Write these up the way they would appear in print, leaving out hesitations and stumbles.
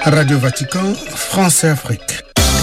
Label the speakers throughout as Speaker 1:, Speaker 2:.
Speaker 1: Radio Vatican, France et Afrique.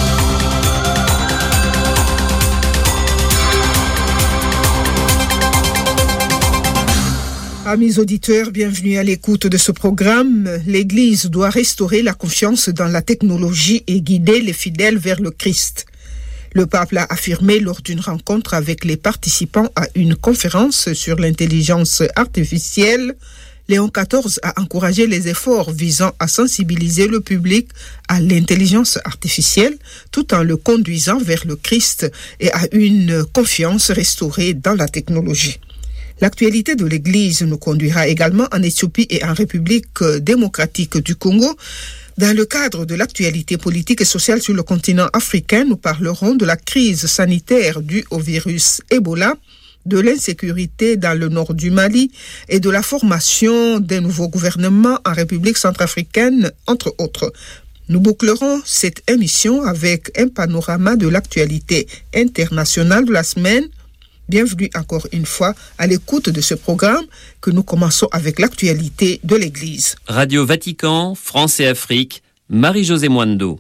Speaker 2: Amis auditeurs, bienvenue à l'écoute de ce programme. L'Église doit restaurer la confiance dans la technologie et guider les fidèles vers le Christ. Le pape l'a affirmé lors d'une rencontre avec les participants à une conférence sur l'intelligence artificielle. Léon XIV a encouragé les efforts visant à sensibiliser le public à l'intelligence artificielle tout en le conduisant vers le Christ et à une confiance restaurée dans la technologie. L'actualité de l'Église nous conduira également en Éthiopie et en République démocratique du Congo. Dans le cadre de l'actualité politique et sociale sur le continent africain, nous parlerons de la crise sanitaire due au virus Ebola, de l'insécurité dans le nord du Mali et de la formation d'un nouveau gouvernement en République centrafricaine, entre autres. Nous bouclerons cette émission avec un panorama de l'actualité internationale de la semaine. Bienvenue encore une fois à l'écoute de ce programme que nous commençons avec l'actualité de l'Église.
Speaker 3: Radio Vatican, France et Afrique, Marie-Josée Mwando.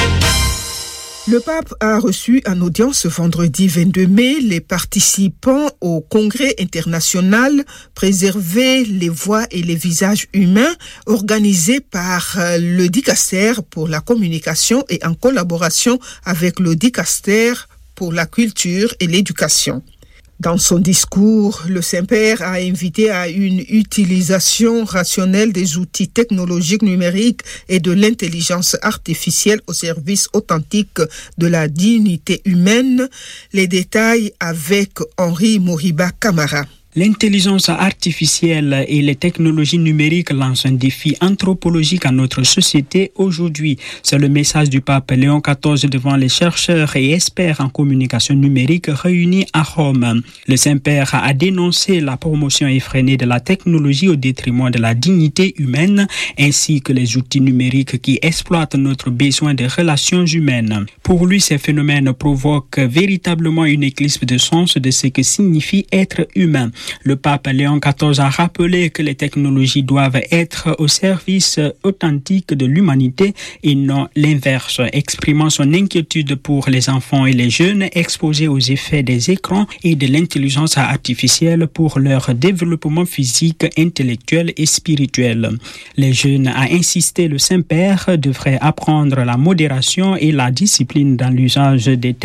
Speaker 2: Le pape a reçu en audience vendredi 22 mai les participants au congrès international Préserver les voix et les visages humains organisé par le Dicaster pour la communication et en collaboration avec le Dicaster pour la culture et l'éducation. Dans son discours, le Saint-Père a invité à une utilisation rationnelle des outils technologiques numériques et de l'intelligence artificielle au service authentique de la dignité humaine. Les détails avec Henri Moriba Camara.
Speaker 4: L'intelligence artificielle et les technologies numériques lancent un défi anthropologique à notre société aujourd'hui. C'est le message du pape Léon XIV devant les chercheurs et experts en communication numérique réunis à Rome. Le Saint-Père a dénoncé la promotion effrénée de la technologie au détriment de la dignité humaine, ainsi que les outils numériques qui exploitent notre besoin de relations humaines. Pour lui, ces phénomènes provoquent véritablement une éclipse de sens de ce que signifie être humain. Le pape Léon XIV a rappelé que les technologies doivent être au service authentique de l'humanité et non l'inverse, exprimant son inquiétude pour les enfants et les jeunes exposés aux effets des écrans et de l'intelligence artificielle pour leur développement physique, intellectuel et spirituel. Les jeunes, a insisté le Saint-Père, devraient apprendre la modération et la discipline dans l'usage des